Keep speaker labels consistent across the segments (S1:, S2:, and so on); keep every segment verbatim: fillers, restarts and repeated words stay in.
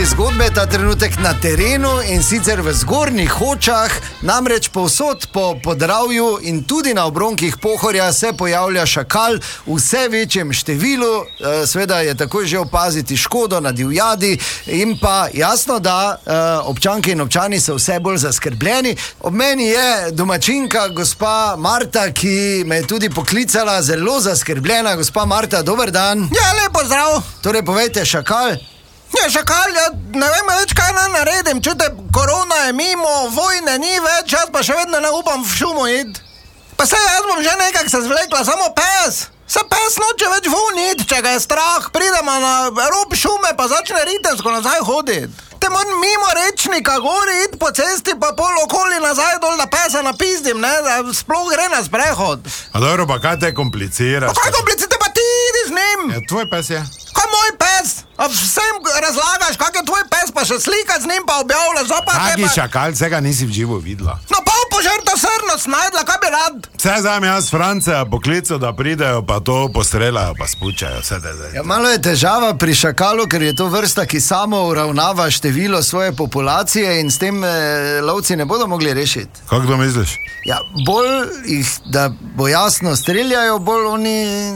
S1: sredi zgodbe, ta trenutek na terenu in sicer v Zgornjih Hočah, namreč povsod po Podravju in tudi na obronkih Pohorja se pojavlja šakal v vse večjem številu. Seveda je takoj že opaziti škodo na divjadi in pa jasno, da občanke in občani so vse bolj zaskrbljeni. Ob meni je domačinka, gospa Marta, ki me je tudi poklicala, zelo zaskrbljena. Gospa Marta, dober dan.
S2: Ja, lepo zdrav.
S1: Torej, povejte, šakal?
S2: Ja, šakal, ja, ne vem več, kaj naj naredim. Čute, korona je mimo, vojne ni več, jaz pa še vedno ne upam v šumo id. Pa sej, jaz bom že nekak se zvlekla, samo pes. Se pes noče več vun id, če ga je strah, pridemo na rob šume, pa začne ritensko nazaj hoditi. Te moram mimo rečnika gori id po cesti, pa pol okoli nazaj dol, da pesa napizdim, ne, da sploh gre na sprehod.
S3: A dobro, pa kaj te kompliciraš?
S2: Pa kaj kompliciraš, pa ti idi z njim.
S3: Ja, tvoj pes je.
S2: Kaj moj pes? A vsem razlagaš, kak je tvoj pes, pa še slika z njim pa objavljaš, zopa te pa...
S3: Kaki šakal, vsega nisi v živo videla.
S2: No, pol požrta srnost najdla, kaj bi rad?
S3: Vse znam jaz Franceja poklical, da pridejo, pa to postrelajo, pa spučajo, vse te zdaj.
S1: Ja, malo je težava pri šakalu, ker je to vrsta, ki samo uravnava število svoje populacije in s tem eh, lovci ne bodo mogli rešiti.
S3: Kako to misliš?
S1: Ja, bolj jih, da bo jasno streljajo, bolj oni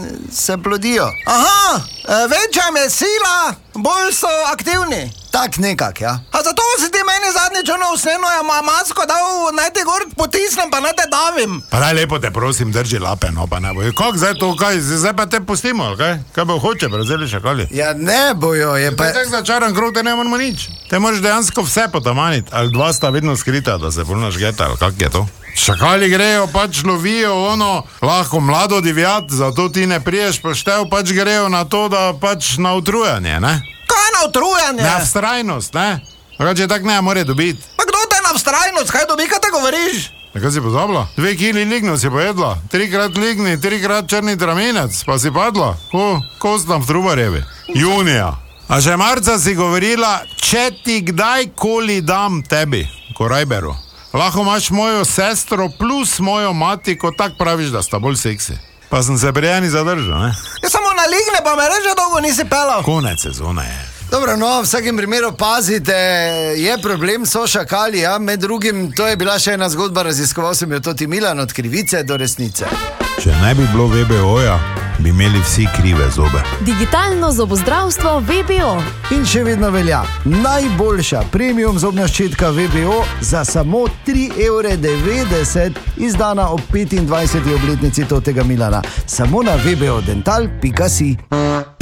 S1: se plodijo.
S2: Aha, večja je sila, bolj so aktivni.
S1: Tak nekak, ja.
S2: A zato si ti meni zadnjič ono usneno je masko dal, naj te gor potisnem, pa naj te davim.
S3: Pa daj lepo te prosim, drži lape, no pa ne bojo. Kako zdaj to, kaj, zdaj pa te pustimo, kaj? Kaj bo hoče, prezeli šakali?
S1: Ja, ne bojo, je pa...
S3: Te tak začaran krov, te ne moramo nič. Te moraš dejansko vse potamaniti, ali dva sta vedno skrita, da se polno žgeta, ali kak je to? Šakali grejo, pač lovijo ono, lahko mlado divjad, zato ti ne priješ poštev, pač grejo na to, da pač na utrujanje, ne?
S2: Kaj na utrujanje?
S3: Na vztrajnost, ne? Če tak ne more dobiti.
S2: Pa kdo te na vztrajnost, kaj dobi, kaj te govoriš?
S3: Nekaj si pozabila? Dve kili ligno si pojedla, trikrat ligni, trikrat črni tramenec, pa si padla, ko, ko tam v Trubarjevi. Junija. A še marca si govorila, če ti kdajkoli dam tebi, Korajberu, lahko imaš mojo sestro plus mojo mati, ko tak praviš, da sta bolj seksi. Pa sem se pri eni zadržal, ne?
S2: Ja, samo naligne, pa me reče, dolgo nisi pelal.
S3: Konec sezone je.
S1: Dobro, no, v vsakem primeru pazite, je problem, so šakali, ja, med drugim, to je bila še ena zgodba, raziskoval sem jo Toti Milan, od krivice do resnice.
S3: Če ne bi bilo ve be oja, bi imeli vsi krive zobe.
S4: Digitalno zobozdravstvo ve be o.
S1: In še vedno velja, najboljša premium zobna ščetka ve be o za samo tri evre devetdeset, izdana ob petindvajseti obletnici Totega Milana. Samo na ve be o dental pika si.